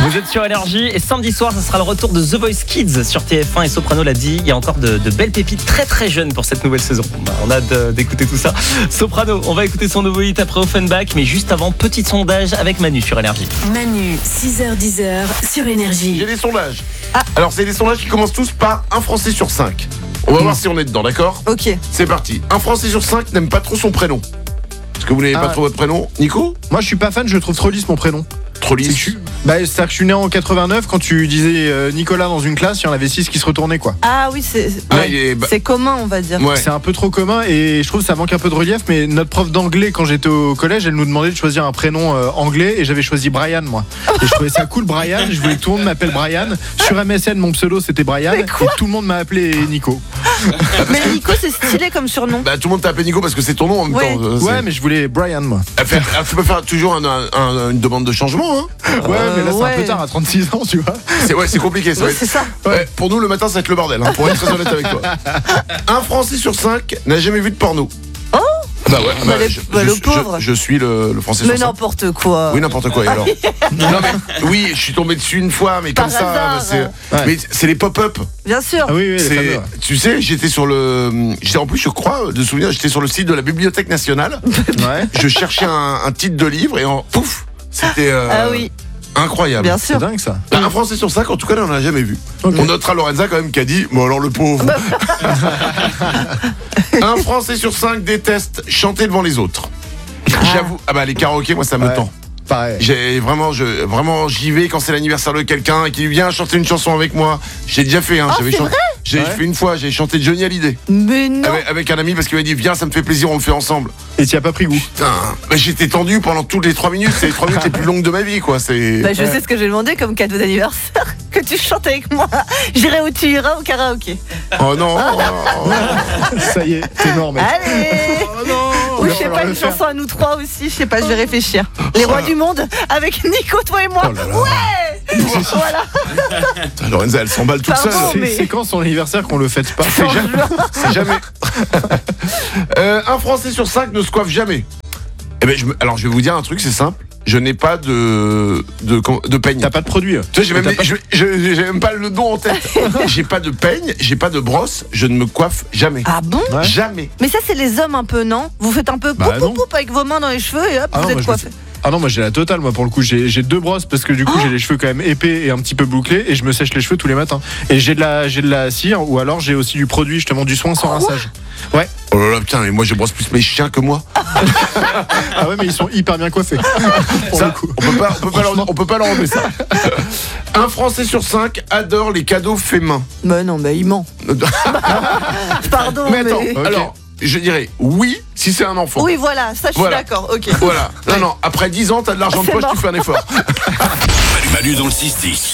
Vous êtes sur Énergie et samedi soir, ce sera le retour de The Voice Kids sur TF1 et Soprano l'a dit. Il y a encore de belles pépites très très jeunes pour cette nouvelle saison. On a hâte d'écouter tout ça. Soprano, on va écouter son nouveau hit après Offenbach, mais juste avant, petit sondage avec Manu sur Énergie. Manu, 6h-10h sur Énergie. J'ai des sondages. Alors, c'est des sondages qui commencent tous par un Français sur 5. On va voir si on est dedans, d'accord ? Ok. C'est parti. Un Français sur 5 n'aime pas trop son prénom. Est-ce que vous n'aimez pas trop votre prénom, Nico ? Moi, je suis pas fan, je trouve trop lisse mon prénom. Trop lisse. C'est-à-dire que je suis né en 89, quand tu disais Nicolas dans une classe, il y en avait 6 qui se retournaient, quoi. Ah oui, c'est commun, on va dire. Ouais. C'est un peu trop commun et je trouve que ça manque un peu de relief, mais notre prof d'anglais, quand j'étais au collège, elle nous demandait de choisir un prénom anglais et j'avais choisi Brian, moi. Et je trouvais ça cool, Brian, je voulais que tout le monde m'appelle Brian. Sur MSN, mon pseudo, c'était Brian et tout le monde m'a appelé Nico. Mais Nico, c'est stylé comme surnom. Bah, tout le monde t'a appelé Nico parce que c'est ton nom en même temps. Ouais, mais je voulais Brian, moi. Alors, tu peux faire toujours une demande de changement, hein ? Ouais, mais là, c'est un peu tard, à 36 ans, tu vois. C'est compliqué, ça va être... C'est ça. Ouais, pour nous, le matin, ça va être le bordel, hein, pour être très honnête avec toi. Un Français sur 5 n'a jamais vu de porno. Oh Bah ouais, le pauvre. je suis le Français Mais sur 5. n'importe quoi. Oui, n'importe quoi, et alors. Non, mais oui, je suis tombé dessus une fois, mais Par comme ça, hasard. mais c'est les pop-up. Bien sûr. Ah oui, les fameux, ouais. Tu sais, j'étais en plus, je crois, de souvenir, j'étais sur le site de la Bibliothèque nationale. Ouais. Je cherchais un titre de livre et pouf, c'était Ah oui, incroyable. bien C'est sûr. dingue, ça. Un Français sur 5, en tout cas, on n'en a jamais vu. Ok. On notera Lorenza quand même qui a dit, bon alors le pauvre. Un Français sur 5 déteste chanter devant les autres. J'avoue, les karaokés, moi ça me Ouais. tend. Pareil. J'y vais quand c'est l'anniversaire de quelqu'un et qui vient chanter une chanson avec moi. J'ai déjà fait, hein. c'est vrai ? J'ai fait une fois, j'ai chanté Johnny Hallyday Mais non. avec un ami parce qu'il m'a dit viens, ça me fait plaisir, on le fait ensemble. Et tu as pas pris goût. Putain, j'étais tendu pendant toutes les 3 minutes. C'est les 3 minutes les plus longues de ma vie, quoi. C'est. Bah, je sais ce que j'ai demandé comme cadeau d'anniversaire. Que tu chantes avec moi. J'irai où tu iras au karaoké. Oh non. Ça y est, c'est mort, mec. Allez. Oh non. Ou je sais pas, une chanson à nous trois aussi. Je sais pas, je vais réfléchir. Les rois du monde avec Nico, toi et moi. Oh là là. Ouais. Voilà. Putain, Lorenza, elle s'emballe toute Pardon, seule. mais- C'est quand son anniversaire qu'on le fête pas? C'est jamais. Un Français sur 5 ne se coiffe jamais. Eh ben, alors, je vais vous dire un truc, c'est simple. Je n'ai pas de peigne. T'as pas de produit? Tu sais, j'ai même pas le nom en tête. J'ai pas de peigne, j'ai pas de brosse, je ne me coiffe jamais. Ah bon? Ouais. Jamais. Mais ça, c'est les hommes un peu, non? Vous faites un peu Bah poup, non. poup, poup avec vos mains dans les cheveux et hop, Ah vous non, moi, êtes je coiffé. Ah non, moi j'ai la totale, moi pour le coup. J'ai 2 brosses parce que du coup j'ai les cheveux quand même épais et un petit peu bouclés et je me sèche les cheveux tous les matins. Et j'ai de la cire ou alors j'ai aussi du produit, justement du soin sans rinçage. Ouais. Oh là là, putain, mais moi je brosse plus mes chiens que moi. Ah ouais, mais ils sont hyper bien coiffés. Pour Ça, le coup. on peut pas leur enlever ça. Un Français sur 5 adore les cadeaux faits main. Bah non, bah il ment. Pardon, Mais attends, Ok. alors, je dirais oui si c'est un enfant. Oui, voilà, ça je suis Voilà. d'accord, ok. Voilà. Non, après 10 ans, t'as de l'argent de C'est poche, mort. tu fais un effort. Manu dans le 6-10.